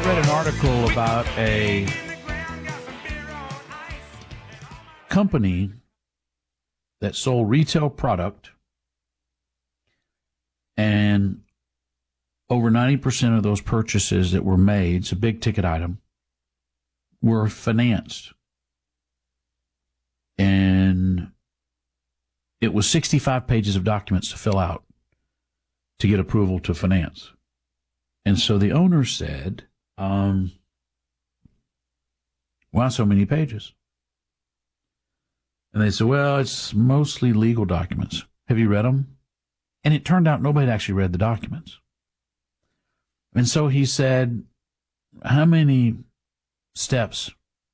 read an article about a company that sold retail product, and over 90% of those purchases that were made, it's a big ticket item, were financed. And it was 65 pages of documents to fill out to get approval to finance. And so the owner said, why so many pages? And they said, well, it's mostly legal documents. Have you read them? And it turned out nobody had actually read the documents. And so he said, how many steps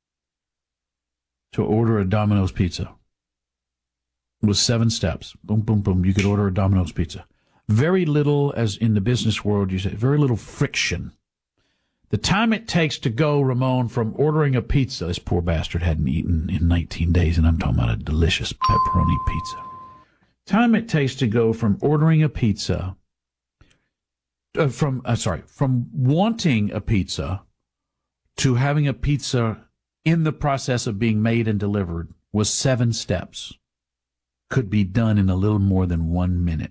to order a Domino's pizza? It was 7 steps. Boom, boom, boom. You could order a Domino's pizza. Very little, as in the business world, you say, very little friction. The time it takes to go, Ramon, from ordering a pizza, this poor bastard hadn't eaten in 19 days, and I'm talking about a delicious pepperoni pizza. Time it takes to go from ordering a pizza, from wanting a pizza to having a pizza in the process of being made and delivered was 7 steps. Could be done in a little more than 1 minute.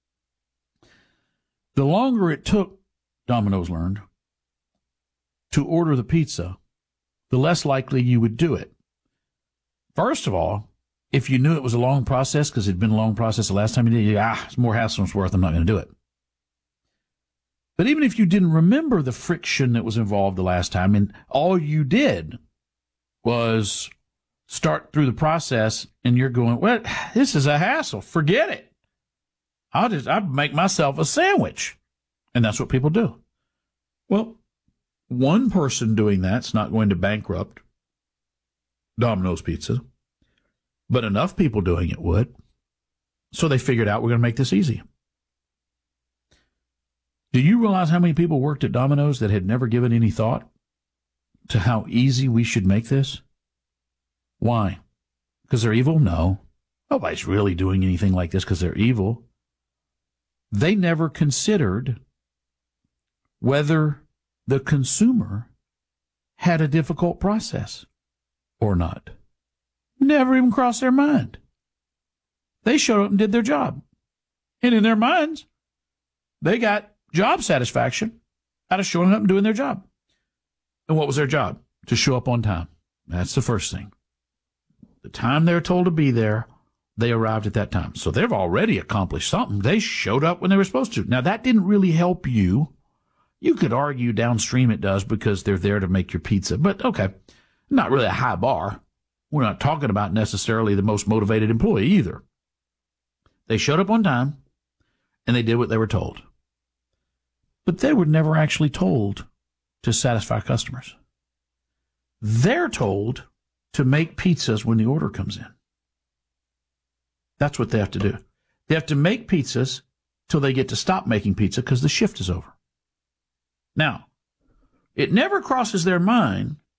The longer it took, Domino's learned, to order the pizza, the less likely you would do it. First of all, if you knew it was a long process, because it'd been a long process the last time you did it, it's more hassle than it's worth, I'm not going to do it. But even if you didn't remember the friction that was involved the last time, and all you did was start through the process, and you're going, well, this is a hassle. Forget it. I'd make myself a sandwich. And that's what people do. Well, one person doing that's not going to bankrupt Domino's Pizza, but enough people doing it would. So they figured out we're going to make this easy. Do you realize how many people worked at Domino's that had never given any thought to how easy we should make this? Why? Because they're evil? No. Nobody's really doing anything like this because they're evil. They never considered whether the consumer had a difficult process or not. Never even crossed their mind. They showed up and did their job. And in their minds, they got job satisfaction out of showing up and doing their job. And what was their job? To show up on time. That's the first thing. The time they're told to be there, they arrived at that time. So they've already accomplished something. They showed up when they were supposed to. Now, that didn't really help you. You could argue downstream it does because they're there to make your pizza. But, okay, not really a high bar. We're not talking about necessarily the most motivated employee either. They showed up on time, and they did what they were told. But they were never actually told to satisfy customers. They're told to make pizzas when the order comes in. That's what they have to do. They have to make pizzas till they get to stop making pizza because the shift is over. Now, it never crosses their mind